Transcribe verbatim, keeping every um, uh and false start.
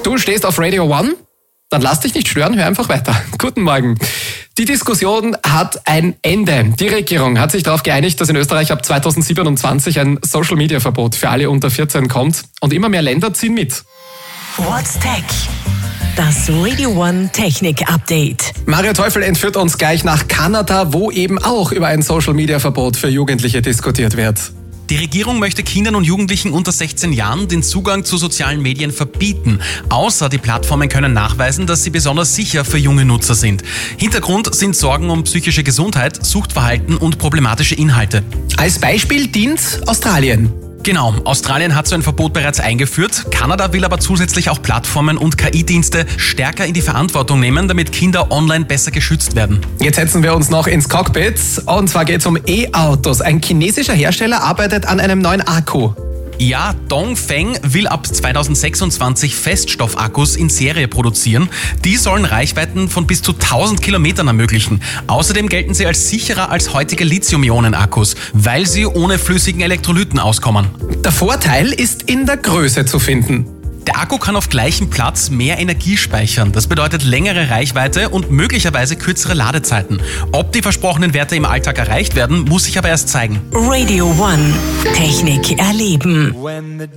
Du stehst auf Radio One? Dann lass dich nicht stören, hör einfach weiter. Guten Morgen. Die Diskussion hat ein Ende. Die Regierung hat sich darauf geeinigt, dass in Österreich ab zweitausendsiebenundzwanzig ein Social-Media-Verbot für alle unter vierzehn kommt. Und immer mehr Länder ziehen mit. What's Tech? Das Radio One Technik-Update. Mario Teufel entführt uns gleich nach Kanada, wo eben auch über ein Social-Media-Verbot für Jugendliche diskutiert wird. Die Regierung möchte Kindern und Jugendlichen unter sechzehn Jahren den Zugang zu sozialen Medien verbieten. Außer die Plattformen können nachweisen, dass sie besonders sicher für junge Nutzer sind. Hintergrund sind Sorgen um psychische Gesundheit, Suchtverhalten und problematische Inhalte. Als Beispiel dient Australien. Genau, Australien hat so ein Verbot bereits eingeführt. Kanada will aber zusätzlich auch Plattformen und K I-Dienste stärker in die Verantwortung nehmen, damit Kinder online besser geschützt werden. Jetzt setzen wir uns noch ins Cockpit. Und zwar geht es um E-Autos. Ein chinesischer Hersteller arbeitet an einem neuen Akku. Ja, Dongfeng will ab zweitausendsechsundzwanzig Feststoffakkus in Serie produzieren. Die sollen Reichweiten von bis zu tausend Kilometern ermöglichen. Außerdem gelten sie als sicherer als heutige Lithium-Ionen-Akkus, weil sie ohne flüssigen Elektrolyten auskommen. Der Vorteil ist in der Größe zu finden. Der Akku kann auf gleichem Platz mehr Energie speichern. Das bedeutet längere Reichweite und möglicherweise kürzere Ladezeiten. Ob die versprochenen Werte im Alltag erreicht werden, muss sich aber erst zeigen. Radio One Technik erleben.